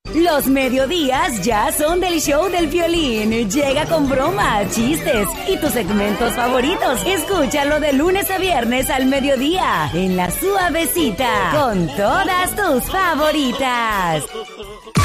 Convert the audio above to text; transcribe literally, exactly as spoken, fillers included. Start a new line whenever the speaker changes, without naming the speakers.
Los mediodías ya son del show del violín. Llega con bromas, chistes y tus segmentos favoritos. Escúchalo de lunes a viernes al mediodía en La Suavecita con todas tus favoritas.